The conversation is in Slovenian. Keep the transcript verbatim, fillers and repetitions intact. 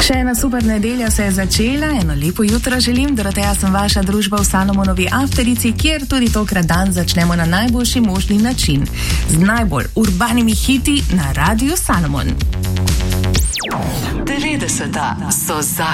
Še ena super nedelja se je začela, eno lepo jutro želim, Doroteja sem vaša družba v Salomonovi Afterici, kjer tudi tokrat dan začnemo na najboljši možni način, z najbolj urbanimi hiti na Radiu Salomon. devetdeseta so za